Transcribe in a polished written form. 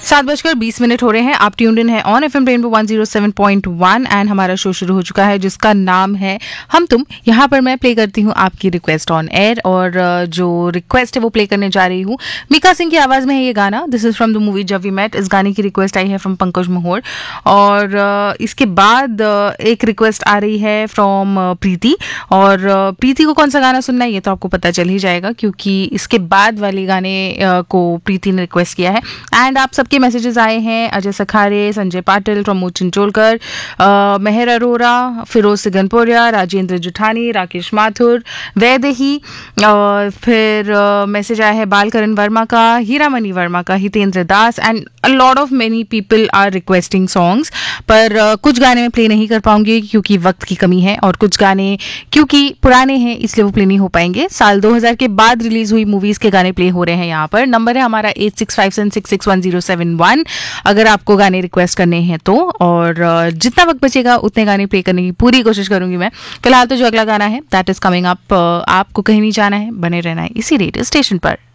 7:20 हो रहे हैं। आप ट्यून्ड इन है ऑन एफएम रेनबो 107.1 एंड हमारा शो शुरू हो चुका है जिसका नाम है हम तुम। यहाँ पर मैं प्ले करती हूँ आपकी रिक्वेस्ट ऑन एयर, और जो रिक्वेस्ट है वो प्ले करने जा रही हूँ। मीका सिंह की आवाज में है ये गाना। This is from the movie जब वी मेट। इस गाने की रिक्वेस्ट आई है फ्रॉम पंकज मोहर, और इसके बाद एक रिक्वेस्ट आ रही है फ्रॉम प्रीति। और प्रीति को कौन सा गाना सुनना है ये तो आपको पता चल ही जाएगा, क्योंकि इसके बाद वाले गाने को प्रीति ने रिक्वेस्ट किया है। एंड आप सबके मैसेजेस आए हैं। अजय सखारे, संजय पाटिल, प्रमोद चिंचोलकर, मेहर अरोरा, फिरोज सिगनपुरिया, राजेंद्र जुठानी, राकेश माथुर, वैदेही, फिर मैसेज आया है बालकरण वर्मा का, हीरामणि वर्मा का, हितेंद्र दास, and a lot of many people are requesting songs. पर कुछ गाने मैं प्ले नहीं कर पाऊंगी क्योंकि वक्त की कमी है, और कुछ गाने क्योंकि पुराने हैं इसलिए वो प्ले नहीं हो पाएंगे। साल 2000 के बाद रिलीज हुई मूवीज के गाने प्ले हो रहे हैं यहाँ पर। नंबर है हमारा 8657661071 अगर आपको गाने रिक्वेस्ट करने हैं तो। और जितना वक्त बचेगा उतने गाने प्ले करने की पूरी कोशिश करूंगी मैं। फिलहाल तो जो अगला गाना है दैट इज कमिंग अप। आपको कहीं नहीं जाना है, बने रहना है इसी रेडियो स्टेशन पर।